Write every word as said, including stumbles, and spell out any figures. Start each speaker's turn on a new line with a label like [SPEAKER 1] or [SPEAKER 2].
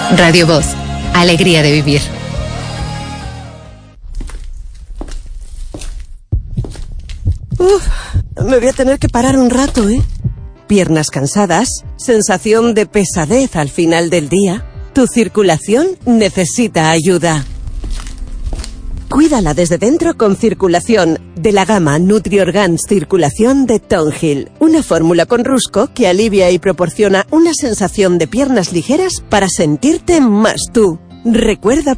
[SPEAKER 1] Radio Voz. Alegría de vivir.
[SPEAKER 2] Uf, me voy a tener que parar un rato, ¿eh? Piernas cansadas, sensación de pesadez al final del día. Tu circulación necesita ayuda. Cuídala desde dentro con Circulación, de la gama NutriOrgans Circulación de Tonhill. Una fórmula con rusco que alivia y proporciona una sensación de piernas ligeras para sentirte más tú. Recuerda